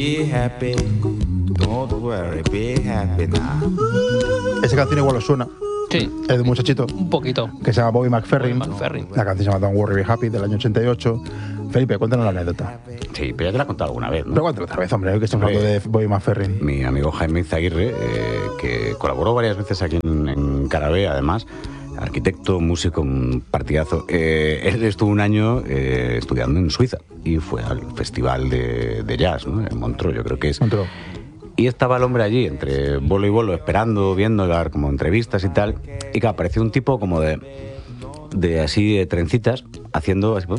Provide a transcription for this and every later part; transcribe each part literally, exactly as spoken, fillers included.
Be happy, don't worry, be happy now. Esa canción igual os suena. Sí. Es de un muchachito. Un poquito. Que se llama Bobby McFerrin. Bobby McFerrin. La canción se llama Don't Worry Be Happy del año ochenta y ocho. Felipe, cuéntanos la anécdota. Sí, pero ya te la he contado alguna vez, ¿no? Pero cuéntalo otra vez, hombre, que estamos hablando de Bobby McFerrin. Mi amigo Jaime Izaguirre, eh, que colaboró varias veces aquí en, en Carabé, además, arquitecto, músico, un partidazo. Eh, él estuvo un año eh, estudiando en Suiza y fue al festival de, de jazz, ¿no? En Montreux, yo creo que es. Montreux. Y estaba el hombre allí, entre bolo y bolo, esperando, viendo dar como entrevistas y tal. Y que apareció un tipo como de, de así, de trencitas, haciendo así,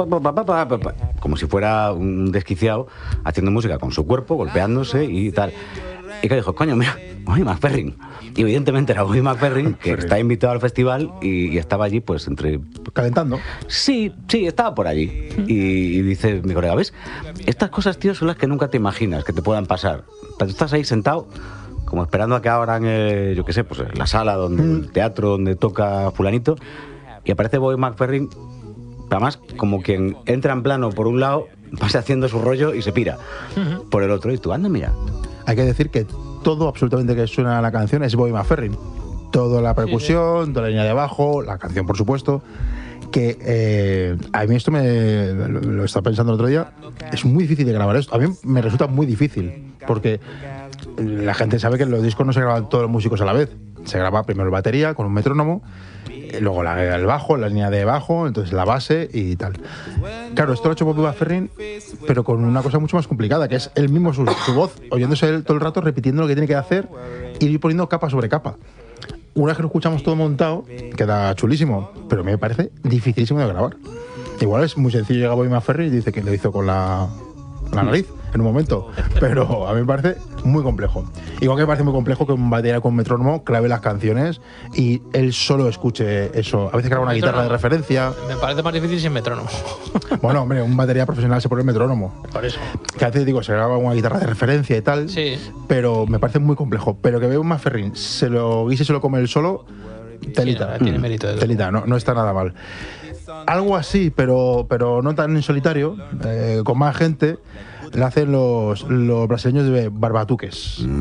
como si fuera un desquiciado, haciendo música con su cuerpo, golpeándose y tal. Y que dijo, coño, mira, Bobby McFerrin. Y evidentemente era Bobby McFerrin, que está invitado al festival y, y estaba allí, pues, entre... Calentando. Sí, sí, estaba por allí. Y, y dice mi colega, ¿ves? Estas cosas, tío, son las que nunca te imaginas que te puedan pasar. Tú estás ahí sentado, como esperando a que abran, eh, yo qué sé, pues la sala, donde, el teatro donde toca fulanito, y aparece Bobby McFerrin, además, como quien entra en plano por un lado, pasa haciendo su rollo y se pira por el otro. Y tú, anda, mira... Hay que decir que todo absolutamente que suena a la canción es Bobby McFerrin. Toda la percusión, sí, sí. Toda la línea de bajo, la canción, por supuesto. Que eh, a mí esto me lo, lo estaba pensando el otro día. Es muy difícil de grabar esto. A mí me resulta muy difícil. Porque la gente sabe que en los discos no se graban todos los músicos a la vez. Se graba primero la batería con un metrónomo, luego la, el bajo, la línea de bajo, entonces la base y tal. Claro, esto lo ha hecho Bobby McFerrin, pero con una cosa mucho más complicada, que es él mismo su, su voz, oyéndose él todo el rato, repitiendo lo que tiene que hacer y ir poniendo capa sobre capa. Una vez que lo escuchamos todo montado, queda chulísimo, pero a mí me parece dificilísimo de grabar. Igual es muy sencillo, llega Bobby McFerrin y dice que lo hizo con la, la nariz en un momento, pero a mí me parece muy complejo. Igual que me parece muy complejo que un batería con metrónomo clave las canciones y él solo escuche eso. A veces graba una guitarra de referencia. Me parece más difícil sin metrónomo. Bueno, hombre, un batería profesional se pone el metrónomo. Por eso. Que a veces digo, se graba una guitarra de referencia y tal, sí, pero me parece muy complejo. Pero que veo un McFerrin, se lo guise y se lo come él solo, telita. Sí, no, tiene mérito de telita, no, no está nada mal. Algo así, pero, pero no tan en solitario, eh, con más gente, le hacen los, los brasileños de Barbatuques.